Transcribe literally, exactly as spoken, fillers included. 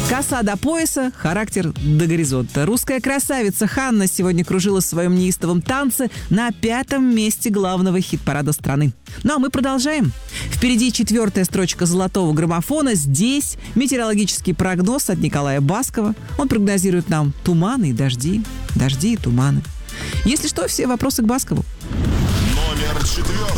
Коса до пояса, характер до горизонта. Русская красавица Ханна сегодня кружилась в своем неистовом танце на пятом месте главного хит-парада страны. Ну а мы продолжаем. Впереди четвертая строчка золотого граммофона. Здесь метеорологический прогноз от Николая Баскова. Он прогнозирует нам туманы и дожди, дожди и туманы. Если что, все вопросы к Баскову. Номер четвертый.